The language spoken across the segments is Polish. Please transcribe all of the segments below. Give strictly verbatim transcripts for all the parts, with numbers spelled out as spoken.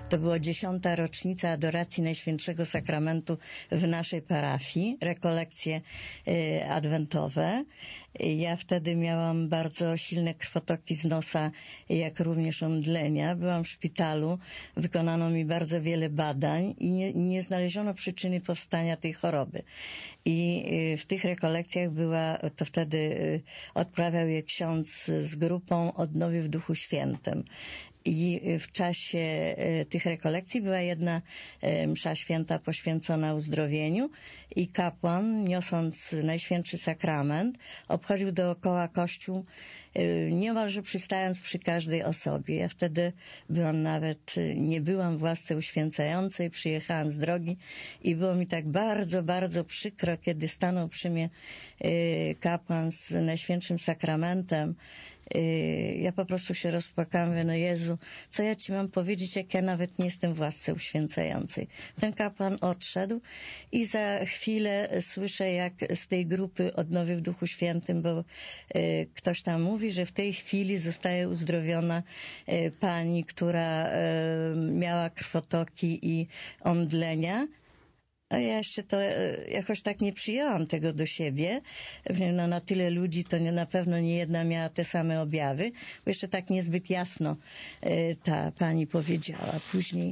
To była dziesiąta rocznica adoracji Najświętszego Sakramentu w naszej parafii, rekolekcje y, adwentowe. Ja wtedy miałam bardzo silne krwotoki z nosa, jak również omdlenia. Byłam w szpitalu, wykonano mi bardzo wiele badań i nie, nie znaleziono przyczyny powstania tej choroby. I y, w tych rekolekcjach była, to wtedy y, odprawiał je ksiądz z grupą Odnowy w Duchu Świętym. I w czasie tych rekolekcji była jedna msza święta poświęcona uzdrowieniu i kapłan, niosąc Najświętszy Sakrament, obchodził dookoła kościół, niemalże przystając przy każdej osobie. Ja wtedy byłam nawet, nie byłam w łasce uświęcającej, przyjechałam z drogi i było mi tak bardzo, bardzo przykro, kiedy stanął przy mnie kapłan z Najświętszym Sakramentem. Ja po prostu się rozpłakałam, mówię, no Jezu, co ja Ci mam powiedzieć, jak ja nawet nie jestem w łasce uświęcającej. Ten kapłan odszedł i za chwilę słyszę, jak z tej grupy Odnowy w Duchu Świętym, bo y, ktoś tam mówi, że w tej chwili zostaje uzdrowiona y, pani, która y, miała krwotoki i omdlenia. A ja jeszcze to jakoś tak nie przyjęłam tego do siebie. No, na tyle ludzi to nie, na pewno nie jedna miała te same objawy, bo jeszcze tak niezbyt jasno ta pani powiedziała. Później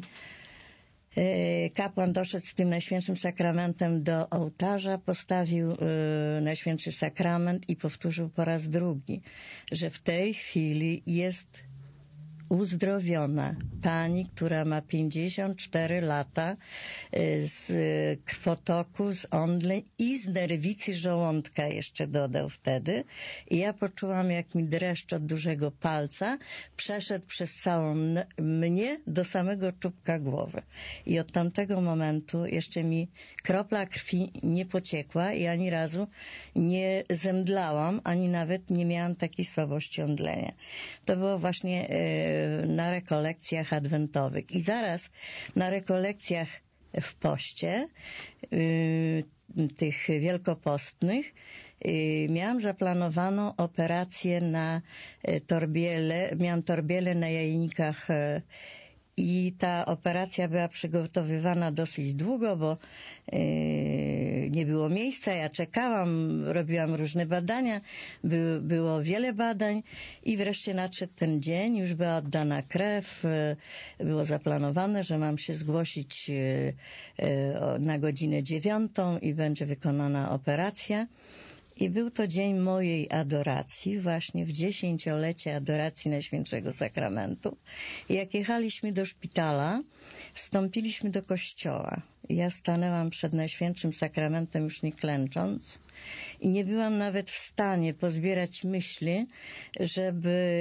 kapłan doszedł z tym Najświętszym Sakramentem do ołtarza, postawił Najświętszy Sakrament i powtórzył po raz drugi, że w tej chwili jest uzdrowiona pani, która ma pięćdziesiąt cztery lata, z krwotoku, z omdleń i z nerwicy żołądka jeszcze dodał wtedy. I ja poczułam, jak mi dreszcz od dużego palca przeszedł przez całą mnie do samego czubka głowy. I od tamtego momentu jeszcze mi kropla krwi nie pociekła i ani razu nie zemdlałam, ani nawet nie miałam takiej słabości omdlenia. To było właśnie na rekolekcjach adwentowych. I zaraz na rekolekcjach w poście, y, tych wielkopostnych, y, miałam zaplanowaną operację na torbiele, miałam torbiele na jajnikach y, i ta operacja była przygotowywana dosyć długo, bo yy, nie było miejsca, ja czekałam, robiłam różne badania, by, było wiele badań i wreszcie nadszedł ten dzień, już była oddana krew, yy, było zaplanowane, że mam się zgłosić yy, yy, na godzinę dziewiątą i będzie wykonana operacja. I był to dzień mojej adoracji, właśnie w dziesięciolecie adoracji Najświętszego Sakramentu. I jak jechaliśmy do szpitala, wstąpiliśmy do kościoła. Ja stanęłam przed Najświętszym Sakramentem już nie klęcząc i nie byłam nawet w stanie pozbierać myśli, żeby